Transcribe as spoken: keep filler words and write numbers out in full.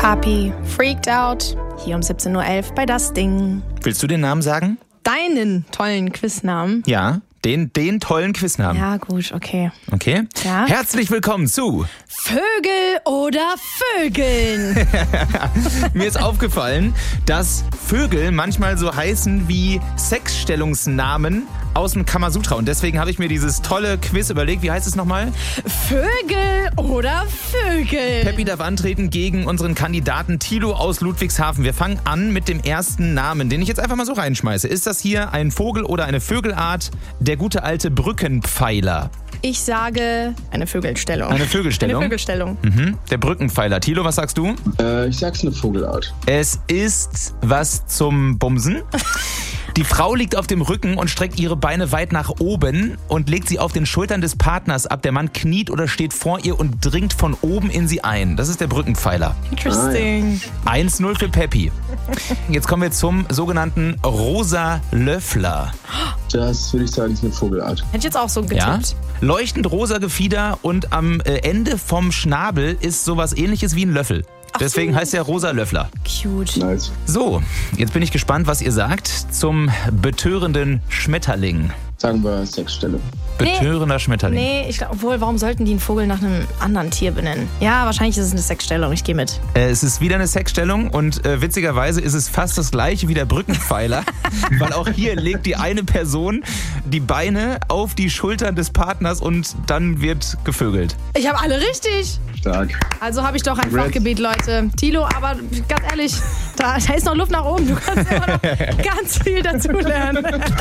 Papi, Freaked Out, hier um siebzehn Uhr elf bei Das Ding. Willst du den Namen sagen? Deinen tollen Quiznamen. Ja, den, den tollen Quiznamen. Ja, gut, okay. Okay? Ja. Herzlich willkommen zu Vögel oder Vögeln? Mir ist aufgefallen, dass Vögel manchmal so heißen wie Sexstellungsnamen aus dem Kamasutra. Und deswegen habe ich mir dieses tolle Quiz überlegt. Wie heißt es nochmal? Vögel oder Vögel? Peppi darf antreten gegen unseren Kandidaten Thilo aus Ludwigshafen. Wir fangen an mit dem ersten Namen, den ich jetzt einfach mal so reinschmeiße. Ist das hier ein Vogel oder eine Vögelart? Der gute alte Brückenpfeiler. Ich sage eine Vögelstellung. Eine Vögelstellung? Eine Vögelstellung. Mhm. Der Brückenpfeiler. Thilo, was sagst du? Äh, ich sag's eine Vogelart. Es ist was zum Bumsen. Die Frau liegt auf dem Rücken und streckt ihre Beine weit nach oben und legt sie auf den Schultern des Partners ab. Der Mann kniet oder steht vor ihr und dringt von oben in sie ein. Das ist der Brückenpfeiler. Interesting. eins null für Peppi. Jetzt kommen wir zum sogenannten Rosa Löffler. Das würde ich sagen, ist eine Vogelart. Hätte ich jetzt auch so getippt. Ja? Leuchtend rosa Gefieder und am äh, Ende vom Schnabel ist sowas ähnliches wie ein Löffel. Deswegen heißt er Rosa Löffler. Cute. Nice. So, jetzt bin ich gespannt, was ihr sagt zum betörenden Schmetterling. Sagen wir Sexstellung. Betörender Schmetterling. Nee, ich glaube, obwohl, warum sollten die einen Vogel nach einem anderen Tier benennen? Ja, wahrscheinlich ist es eine Sexstellung, ich gehe mit. Äh, es ist wieder eine Sexstellung und äh, witzigerweise ist es fast das gleiche wie der Brückenpfeiler, weil auch hier legt die eine Person die Beine auf die Schultern des Partners und dann wird gevögelt. Ich habe alle richtig. Stark. Also habe ich doch ein Red. Fachgebiet, Leute. Thilo, aber ganz ehrlich, da, da ist noch Luft nach oben. Du kannst immer noch ganz viel dazulernen.